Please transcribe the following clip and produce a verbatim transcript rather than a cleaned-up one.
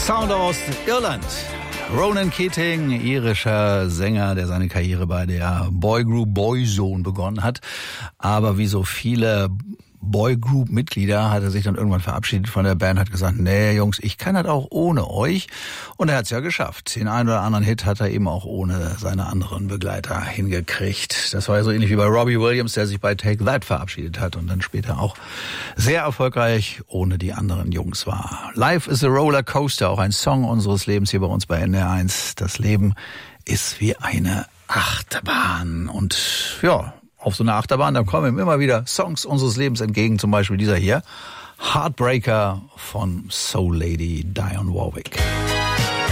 Sound aus Irland. Ronan Keating, irischer Sänger, der seine Karriere bei der Boygroup Boyzone begonnen hat. Aber wie so viele Boygroup-Mitglieder hat er sich dann irgendwann verabschiedet von der Band, hat gesagt, nee Jungs, ich kann das auch ohne euch. Und er hat es ja geschafft. Den einen oder anderen Hit hat er eben auch ohne seine anderen Begleiter hingekriegt. Das war ja so ähnlich wie bei Robbie Williams, der sich bei Take That verabschiedet hat und dann später auch sehr erfolgreich ohne die anderen Jungs war. Life is a Roller Coaster, auch ein Song unseres Lebens hier bei uns bei N D R eins. Das Leben ist wie eine Achterbahn. Und ja, auf so einer Achterbahn, da kommen ihm immer wieder Songs unseres Lebens entgegen, zum Beispiel dieser hier, Heartbreaker von Soul Lady Dionne Warwick.